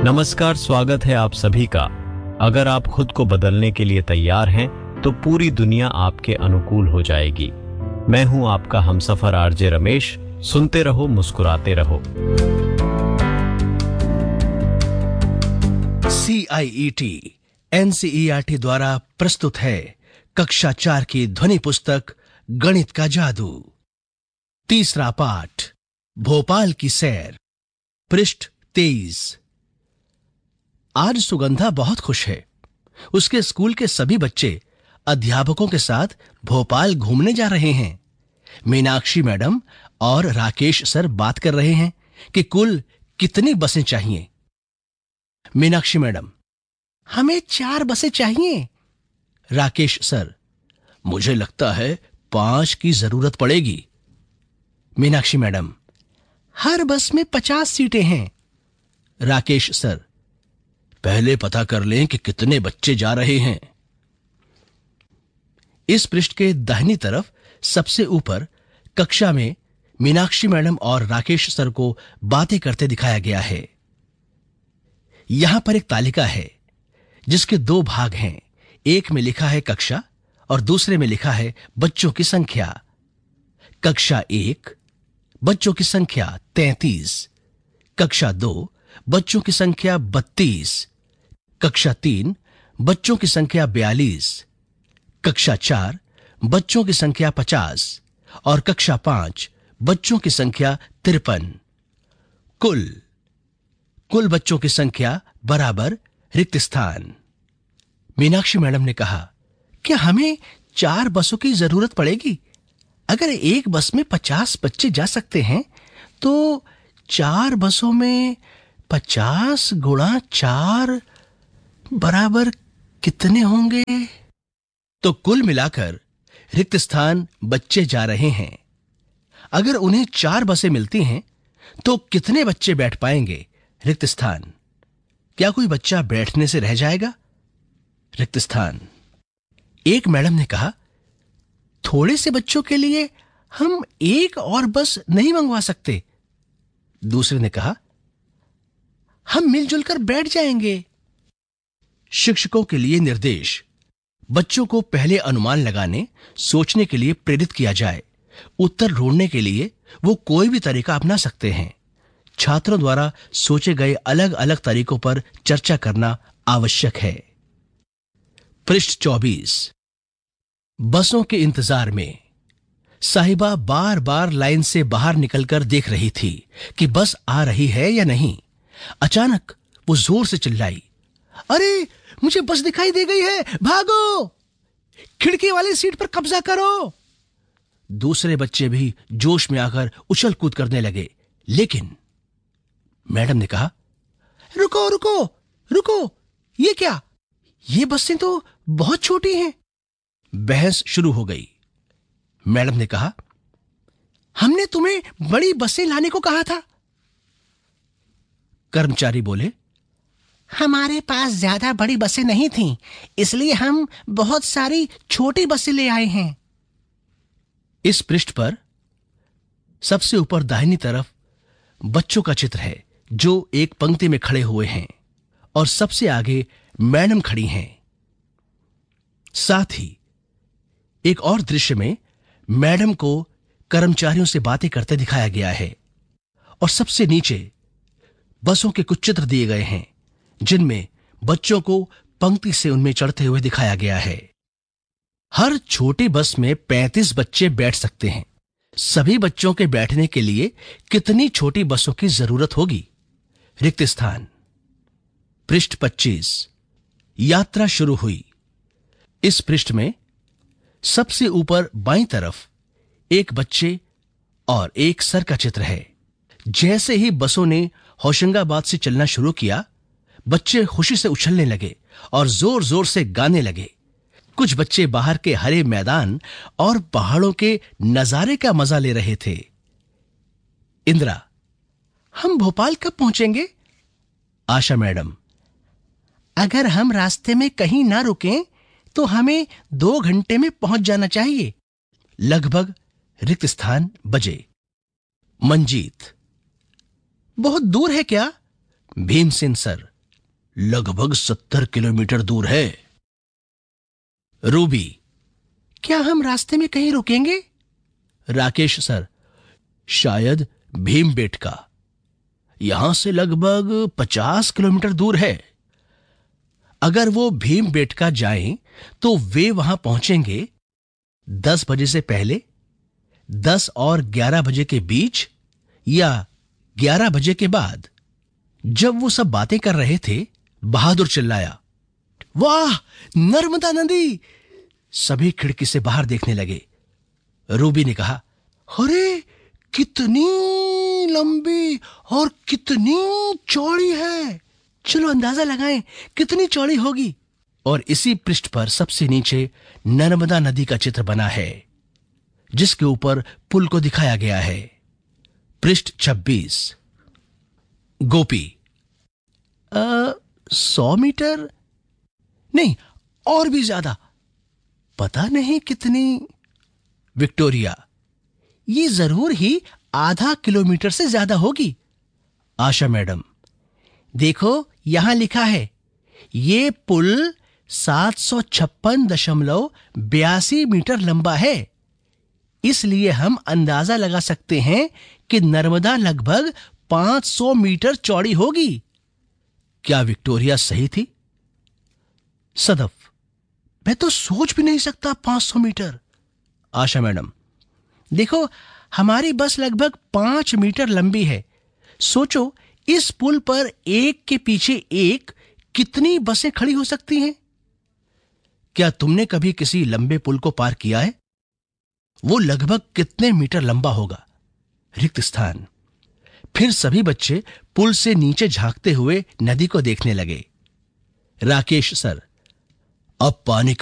नमस्कार, स्वागत है आप सभी का। अगर आप खुद को बदलने के लिए तैयार हैं तो पूरी दुनिया आपके अनुकूल हो जाएगी। मैं हूं आपका हमसफर आरजे रमेश। सुनते रहो, मुस्कुराते रहो। CIET NCERT द्वारा प्रस्तुत है कक्षा 4 की ध्वनि पुस्तक गणित का जादू। तीसरा पाठ, भोपाल की सैर, पृष्ठ 23। आज सुगंधा बहुत खुश है। उसके स्कूल के सभी बच्चे अध्यापकों के साथ भोपाल घूमने जा रहे हैं। मीनाक्षी मैडम और राकेश सर बात कर रहे हैं कि कुल कितनी बसें चाहिए। मीनाक्षी मैडम: हमें 4 बसें चाहिए। राकेश सर: मुझे लगता है 5 की जरूरत पड़ेगी। मीनाक्षी मैडम: हर बस में 50 सीटें हैं। राकेश सर: पहले पता कर लें कि कितने बच्चे जा रहे हैं। इस पृष्ठ के दाहिनी तरफ सबसे ऊपर कक्षा में मीनाक्षी मैडम और राकेश सर को बातें करते दिखाया गया है। यहां पर एक तालिका है जिसके 2 भाग हैं। एक में लिखा है कक्षा और दूसरे में लिखा है बच्चों की संख्या। कक्षा 1 बच्चों की संख्या 33, कक्षा 2 बच्चों की संख्या 32, कक्षा 3 बच्चों की संख्या 42, कक्षा 4 बच्चों की संख्या 50 और कक्षा 5 बच्चों की संख्या 53। कुल बच्चों की संख्या बराबर रिक्त स्थान। मीनाक्षी मैडम ने कहा, क्या हमें 4 बसों की जरूरत पड़ेगी? अगर एक बस में 50 बच्चे जा सकते हैं तो 4 बसों में 50 गुणा 4 बराबर कितने होंगे? तो कुल मिलाकर रिक्त स्थान बच्चे जा रहे हैं। अगर उन्हें 4 बसें मिलती हैं तो कितने बच्चे बैठ पाएंगे? रिक्त स्थान। क्या कोई बच्चा बैठने से रह जाएगा? रिक्त स्थान। एक मैडम ने कहा, थोड़े से बच्चों के लिए हम एक और बस नहीं मंगवा सकते। दूसरे ने कहा, हम मिलजुल कर बैठ जाएंगे। शिक्षकों के लिए निर्देश: बच्चों को पहले अनुमान लगाने, सोचने के लिए प्रेरित किया जाए। उत्तर ढूंढने के लिए वो कोई भी तरीका अपना सकते हैं। छात्रों द्वारा सोचे गए अलग अलग तरीकों पर चर्चा करना आवश्यक है। पृष्ठ 24। बसों के इंतजार में साहिबा बार बार लाइन से बाहर निकलकर देख रही थी कि बस आ रही है या नहीं। अचानक वो जोर से चिल्लाई, अरे मुझे बस दिखाई दे गई है, भागो! खिड़की वाली सीट पर कब्जा करो! दूसरे बच्चे भी जोश में आकर उछल कूद करने लगे, लेकिन मैडम ने कहा, रुको रुको रुको, ये क्या? ये बसें तो बहुत छोटी हैं। बहस शुरू हो गई। मैडम ने कहा, हमने तुम्हें बड़ी बसें लाने को कहा था। कर्मचारी बोले, हमारे पास ज्यादा बड़ी बसें नहीं थीं, इसलिए हम बहुत सारी छोटी बसें ले आए हैं। इस पृष्ठ पर सबसे ऊपर दाहिनी तरफ बच्चों का चित्र है जो एक पंक्ति में खड़े हुए हैं और सबसे आगे मैडम खड़ी हैं। साथ ही एक और दृश्य में मैडम को कर्मचारियों से बातें करते दिखाया गया है और सबसे नीचे बसों के कुछ चित्र दिए गए हैं जिनमें बच्चों को पंक्ति से उनमें चढ़ते हुए दिखाया गया है। हर छोटी बस में 35 बच्चे बैठ सकते हैं। सभी बच्चों के बैठने के लिए कितनी छोटी बसों की जरूरत होगी? रिक्त स्थान। पृष्ठ 25। यात्रा शुरू हुई। इस पृष्ठ में सबसे ऊपर बाईं तरफ एक बच्चे और एक सर का चित्र है। जैसे ही बसों ने होशंगाबाद से चलना शुरू किया, बच्चे खुशी से उछलने लगे और जोर जोर से गाने लगे। कुछ बच्चे बाहर के हरे मैदान और पहाड़ों के नजारे का मजा ले रहे थे। इंदिरा: हम भोपाल कब पहुंचेंगे? आशा मैडम: अगर हम रास्ते में कहीं ना रुकें तो हमें 2 घंटे में पहुंच जाना चाहिए। लगभग रिक्त स्थान बजे। मंजीत: बहुत दूर है क्या? भीमसेन सर: लगभग 70 किलोमीटर दूर है। रूबी, क्या हम रास्ते में कहीं रुकेंगे? राकेश सर, शायद भीमबेटका, यहां से लगभग 50 किलोमीटर दूर है। अगर वो भीमबेटका जाएं तो वे वहां पहुंचेंगे 10 बजे से पहले, 10 और 11 बजे के बीच, या 11 बजे के बाद। जब वो सब बातें कर रहे थे, बहादुर चिल्लाया, वाह, नर्मदा नदी! सभी खिड़की से बाहर देखने लगे। रूबी ने कहा, अरे कितनी लंबी और कितनी चौड़ी है। चलो अंदाजा लगाएं कितनी चौड़ी होगी। और इसी पृष्ठ पर सबसे नीचे नर्मदा नदी का चित्र बना है, जिसके ऊपर पुल को दिखाया गया है। पृष्ठ 26। गोपी, 100 मीटर नहीं, और भी ज्यादा, पता नहीं कितनी। विक्टोरिया, ये जरूर ही आधा किलोमीटर से ज्यादा होगी। आशा मैडम, देखो यहां लिखा है, ये पुल 756.82 मीटर लंबा है। इसलिए हम अंदाजा लगा सकते हैं कि नर्मदा लगभग 500 मीटर चौड़ी होगी। क्या विक्टोरिया सही थी? सदफ, मैं तो सोच भी नहीं सकता 500 मीटर। आशा मैडम, देखो हमारी बस लगभग 5 मीटर लंबी है। सोचो इस पुल पर एक के पीछे एक कितनी बसें खड़ी हो सकती हैं। क्या तुमने कभी किसी लंबे पुल को पार किया है? वो लगभग कितने मीटर लंबा होगा? रिक्त स्थान। फिर सभी बच्चे पुल से नीचे झांकते हुए नदी को देखने लगे। राकेश सर, अब पानी